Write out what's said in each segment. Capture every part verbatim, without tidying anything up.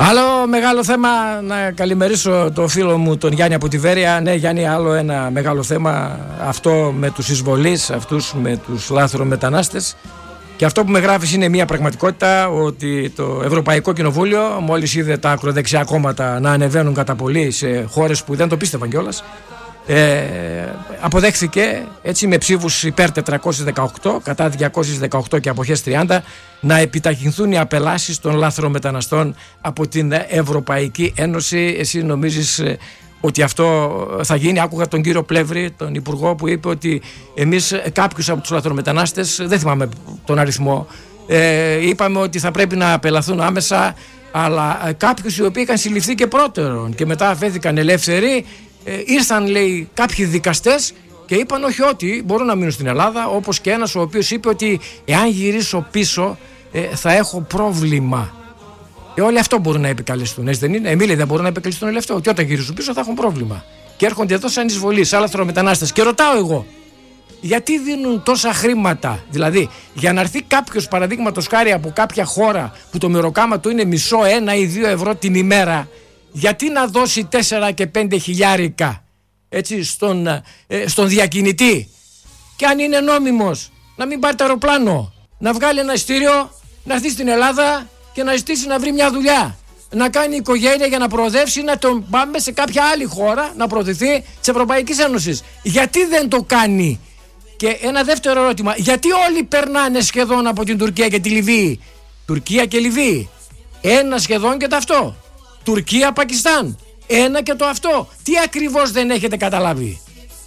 Άλλο μεγάλο θέμα, να καλημερίσω το φίλο μου τον Γιάννη από τη Βέρεια. Ναι, Γιάννη, άλλο ένα μεγάλο θέμα, αυτό με τους εισβολείς, αυτούς με τους λάθρομετανάστες. Και αυτό που με γράφεις είναι μια πραγματικότητα, ότι το Ευρωπαϊκό Κοινοβούλιο, μόλις είδε τα ακροδεξιά κόμματα να ανεβαίνουν κατά πολύ σε χώρες που δεν το πίστευαν κιόλας, ε, αποδέχθηκε έτσι με ψήφους υπέρ τετρακόσιες δεκαοκτώ κατά διακόσιες δεκαοκτώ και αποχές τριάντα να επιταχυνθούν οι απελάσεις των λάθρομεταναστών από την Ευρωπαϊκή Ένωση. Εσύ νομίζεις ε, ότι αυτό θα γίνει? Άκουγα τον κύριο Πλεύρη, τον Υπουργό, που είπε ότι εμείς κάποιους από τους λαθρομετανάστες, δεν θυμάμαι τον αριθμό, ε, είπαμε ότι θα πρέπει να απελαθούν άμεσα, αλλά κάποιους οι οποίοι είχαν συλληφθεί και πρώτερον και μετά αφέθηκαν ελεύθεροι, ε, ήρθαν, λέει, κάποιοι δικαστές και είπαν όχι, ότι μπορούν να μείνουν στην Ελλάδα, όπως και ένας ο οποίος είπε ότι εάν γυρίσω πίσω ε, θα έχω πρόβλημα. Ε, όλοι αυτό μπορούν να επικαλεστούν, έτσι δεν είναι? Εμίλοι δεν μπορούν να επικαλεστούν όλοι αυτό, και όταν γυρίσουν πίσω θα έχουν πρόβλημα. Και έρχονται εδώ σαν εισβολείς, σαν λαθρομετανάστες. Και ρωτάω εγώ, γιατί δίνουν τόσα χρήματα? Δηλαδή, για να έρθει κάποιος, παραδείγματος χάρη, από κάποια χώρα που το μεροκάμα του είναι μισό, ένα ή δύο ευρώ την ημέρα, γιατί να δώσει τέσσερα και πέντε χιλιάρικα έτσι, στον, ε, στον διακινητή? Και αν είναι νόμιμος, να μην πάρει το αεροπλάνο, να βγάλει ένα ειστήριο, να έρθει στην Ελλάδα και να ζητήσει να βρει μια δουλειά, να κάνει οικογένεια για να προοδεύσει, να τον πάμε σε κάποια άλλη χώρα να προωθηθεί της Ευρωπαϊκής Ένωσης. Γιατί δεν το κάνει? Και ένα δεύτερο ερώτημα, γιατί όλοι περνάνε σχεδόν από την Τουρκία και τη Λιβύη? Τουρκία και Λιβύη, ένα σχεδόν και το αυτό. Τουρκία, Πακιστάν, ένα και το αυτό. Τι ακριβώς δεν έχετε καταλάβει?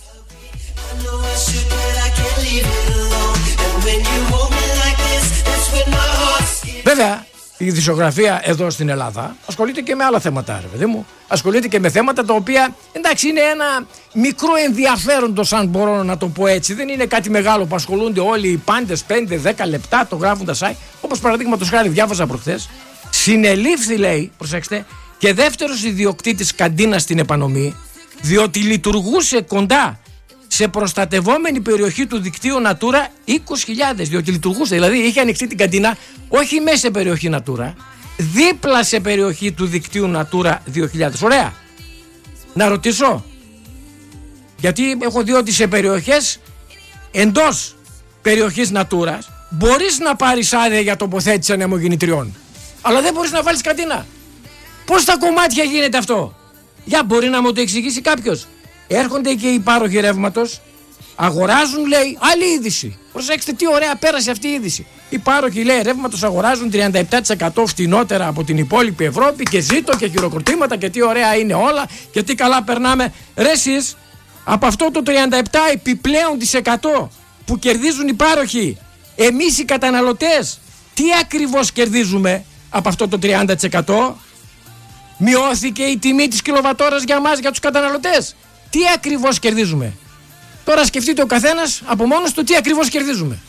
Βέβαια, η ειδησιογραφία εδώ στην Ελλάδα ασχολείται και με άλλα θέματα, ρε παιδί μου. Ασχολείται και με θέματα τα οποία, εντάξει, είναι ένα μικρό ενδιαφέροντος, αν μπορώ να το πω έτσι. Δεν είναι κάτι μεγάλο που ασχολούνται όλοι οι πάντες πέντε δέκα λεπτά, το γράφουν τα site. Όπως παραδείγματος χάρη διάβαζα προχθές, συνελήφθη, λέει, προσέξτε, και δεύτερος ιδιοκτήτης καντίνας στην Επανομή, διότι λειτουργούσε κοντά σε προστατευόμενη περιοχή του δικτύου Natura είκοσι χιλιάδες. Διότι λειτουργούσε, δηλαδή είχε ανοιχτεί την καντίνα όχι μέσα σε περιοχή Natura, δίπλα σε περιοχή του δικτύου Natura δύο χιλιάδες. Ωραία. Να ρωτήσω, γιατί έχω δει ότι σε περιοχές εντός περιοχής Natura μπορείς να πάρεις άδεια για τοποθέτηση ανεμογεννητριών, αλλά δεν μπορείς να βάλεις καντίνα. Πώς στα κομμάτια γίνεται αυτό? Για μπορεί να μου το εξηγήσει κάποιος? Έρχονται και οι πάροχοι ρεύματος, αγοράζουν, λέει, άλλη είδηση. Προσέξτε τι ωραία πέρασε αυτή η είδηση. Οι πάροχοι, λέει, ρεύματος αγοράζουν τριάντα επτά τοις εκατό φτηνότερα από την υπόλοιπη Ευρώπη και ζήτω και χειροκροτήματα και τι ωραία είναι όλα και τι καλά περνάμε. Ρε εσείς, από αυτό το τριάντα επτά επιπλέον τοις εκατό που κερδίζουν οι πάροχοι, εμείς οι καταναλωτές, τι ακριβώς κερδίζουμε από αυτό το τριάντα τοις εκατό? Μειώθηκε η τιμή της κιλοβατόρας για μας, για τους καταναλωτές. Τι ακριβώς κερδίζουμε? Τώρα σκεφτείτε ο καθένας από μόνος του τι ακριβώς κερδίζουμε.